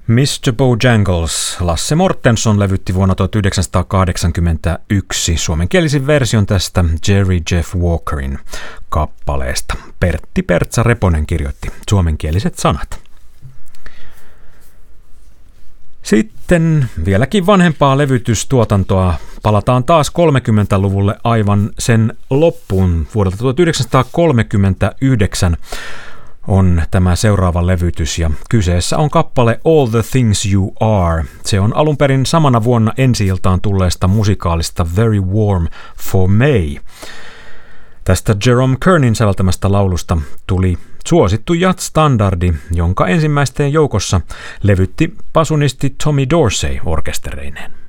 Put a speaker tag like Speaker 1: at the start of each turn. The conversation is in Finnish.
Speaker 1: Mr. Bojangles Lasse Mortenson levytti vuonna 1981 suomenkielisen version tästä Jerry Jeff Walkerin kappaleesta. Pertti Pertsa Reponen kirjoitti suomenkieliset sanat. Sitten vieläkin vanhempaa levytystuotantoa. Palataan taas 30-luvulle aivan sen loppuun. Vuodelta 1939 on tämä seuraava levytys ja kyseessä on kappale All the Things You Are. Se on alun perin samana vuonna ensi-iltaan tulleesta musikaalista Very Warm for May. Tästä Jerome Kernin säveltämästä laulusta tuli suosittu jazz-standardi, jonka ensimmäisten joukossa levytti pasunisti Tommy Dorsey orkestereineen.